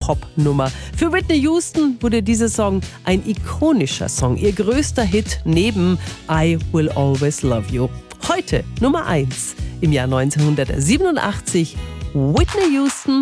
Popnummer. Für Whitney Houston wurde dieser Song ein ikonischer Song, ihr größter Hit neben I Will Always Love You. Heute Nummer 1 im Jahr 1987, Whitney Houston.